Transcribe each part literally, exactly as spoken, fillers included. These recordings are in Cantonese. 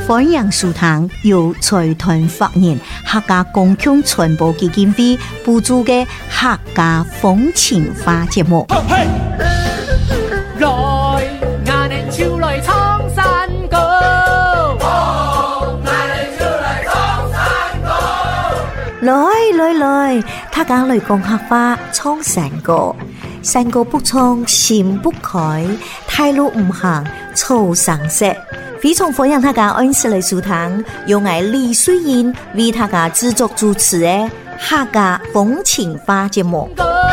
欢迎收聽由財團法人客家公共傳播基金會補助嘅客家風情花節目。 來，眼睛超來蒼山歌，眼睛超來蒼山歌。 來來來，客家來講客話蒼山歌，山歌不唱心不開，太路唔行草上色。非常歡迎大家按時來收聽，由我李水燕為大家製作主持的客家風情花節目。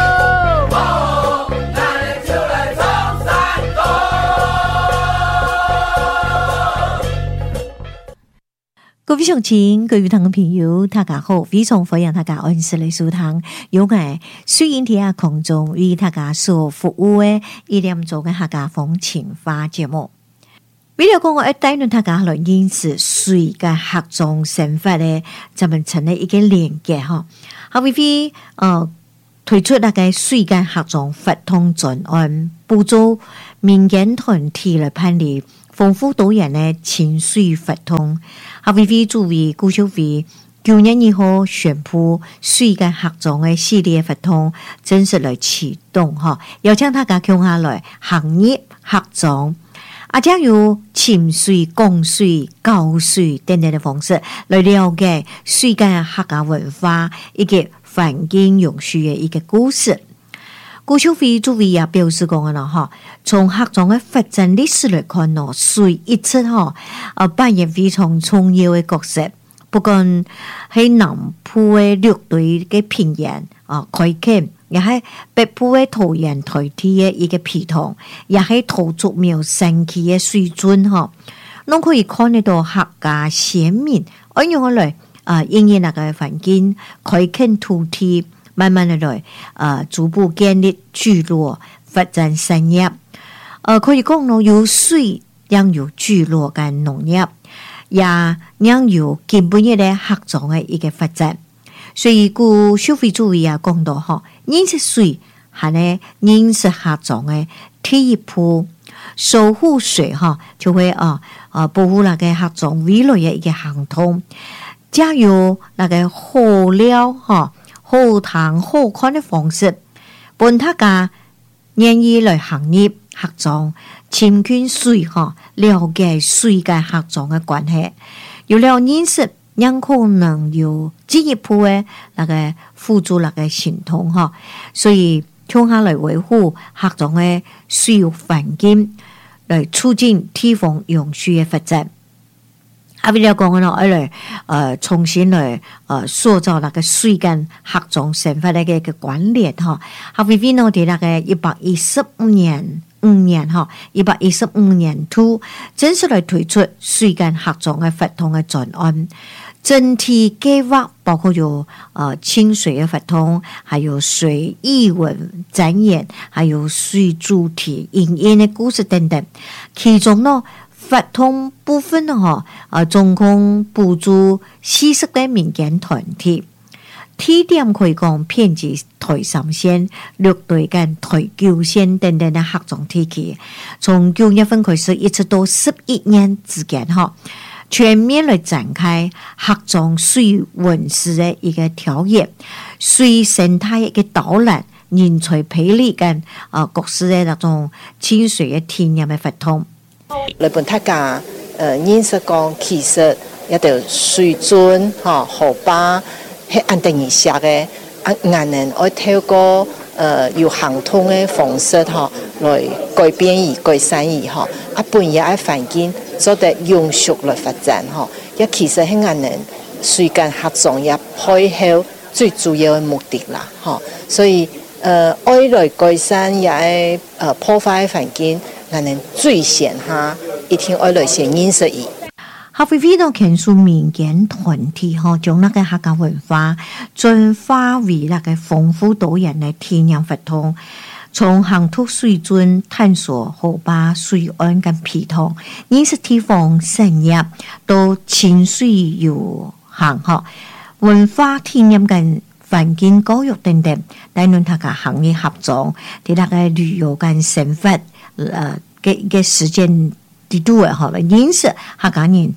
各位鄉親、各位聽眾朋友，大家好！非常歡迎大家按時來收聽，由我水燕喺空中為大家所服務的一點鐘嘅客家風情花節目。為了講我一帶領大家來認識水嘅客莊生活咧，咱們成立一個連結哈。後尾尾呃推出那個水嘅客莊活動專案，補助民間團體來辦理豐富多元嘅清水活動。後尾尾作為顧小會九月二號宣布水嘅客莊嘅系列活動正式來啟動哈，邀請大家共下來行業客莊。啊，將有潛水、供水、教水等等的方式來了解水間客家文化以及環境永續的一個故事。顧小會作為也表示講啦，哈，從客莊的發展歷史來看咯，水一直哈啊扮演非常重要的角色。不管喺南部的綠地嘅平原啊開墾，也係北部的土原台地的一個皮塘，也係土著苗神奇的水準哈。侬可以看得到客家先民按樣來啊，應用那個環境開墾土地，慢慢的來啊，逐步建立聚落，發展產業。呃，可以講咯，有水，ยัง有聚落跟農業。也讓有根本嘅客莊嘅一個發展，所以顧小會主義啊講到嗬，認識水係呢認識客莊嘅第一步，守護水嗬就會啊啊保護那個客莊未來嘅一個行通，加入那個好料嗬好談好看嘅方式，幫大家願意來行業客莊。親近水哈，了解水跟客莊的關係，有了認識，讓可能有進一步的那個輔助那個行動哈，所以從下來維護客莊的水域環境，來促進地方永續的發展。啊，為了講呢，而來呃重新來呃塑造那個水跟客莊生活的一個關聯哈，啊，為為呢哋那個一百一十五年。五年哈，一百一十五年初正式來推出水間客莊嘅活動嘅專案，整體計劃包括有呃清水嘅活動，還有水藝文展演，還有水主題影音嘅故事等等。其中呢，活動部分呢，哈，呃，總共補助四十個民間團體。地點可以講遍及台三線、綠隊跟台九線等等的客莊地區，從九月份開始一直到十一年之間，哈，全面來展開客莊水文史的一個調研、水生態一個導覽、人才培力跟啊各式的那種清水的體驗的活動。 來幫大家呃認識講，其實一條水準哈河壩。係安定一下嘅，啊，人人愛透過呃有行通嘅方式嗬，來改變而改善而嗬，啊，本也愛環境做得永續來發展嗬，一其實係人人水間客莊也配合最主要嘅目的啦，嗬，所以呃愛來改善也愛呃破壞環境，人人最先哈一定愛來先認識伊。 客會非常傾訴民間團體哈，將那個客家文化轉化為那個豐富多元的體驗活動，從行土水準探索河壩水岸跟皮塘，認識地方產業到清水遊行哈，文化體驗跟環境教育等等，帶領大家行業合作，啲那個旅遊跟生活呃嘅嘅時間。啲都係學嚟認識客家人，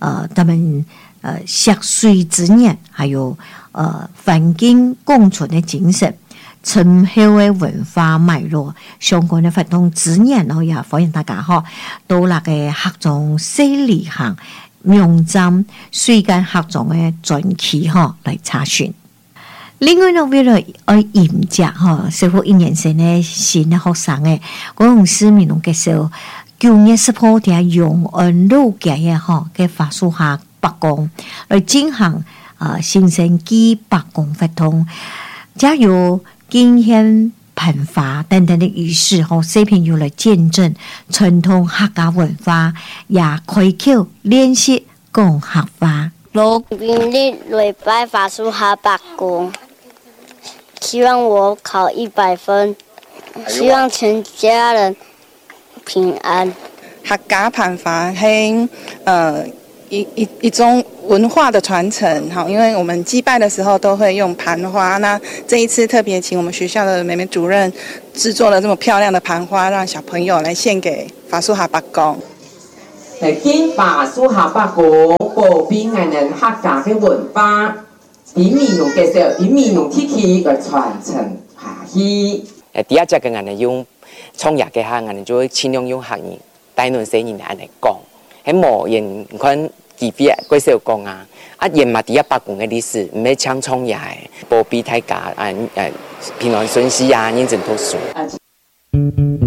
呃他们呃涉水之年，还有呃环境共存的精神。深厚的文化脉络相關嘅活動資源，我也歡迎大家嗬到那個客莊西里行名站水間客莊嘅專區嗬來查詢。另外呢，為了愛迎接嗬小學一年生嘅新嘅學生嘅，嗰種市民同介紹九月十號喺永安路街嘅嗬嘅法術下白宮來進行啊新生紀白宮活動，加油！敬獻噴花等等的儀式，和小朋友來見證傳統客家文化，也開口練習講客話。 我今日來拜法術下白宮，希望我考一百分，希望全家人平安。 客家噴花係呃一一一種文化的傳承，好，因為我們祭拜的時候都會用盤花，那這一次特別請我們學校的妹妹主任製作了這麼漂亮的盤花，讓小朋友來獻給法術下白宮。 嚟見法術下白宮，保庇我哋客家嘅文化，點面用嘅時候，點面用鐵器嘅傳承下去。 誒，第一隻嘅我哋用創業嘅客，我哋就會盡量用客語，大輪寫人嚟講，喺無人看。幾邊嗰時候講啊，啊原嘛第一白宮嘅歷史，唔係搶創業嘅，保庇大家啊誒平安順遂啊，認真讀書。